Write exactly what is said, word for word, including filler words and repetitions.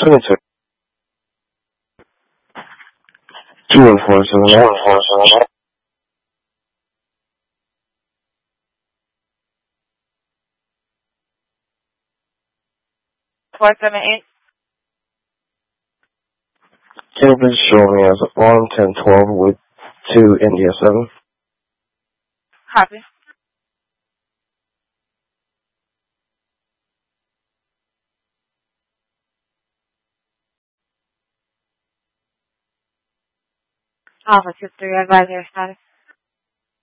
twenty-two. two one four seven eight. four seven eight. Can you please show me as one ten twelve with two India seven? Copy. Alpha two three, advisory status.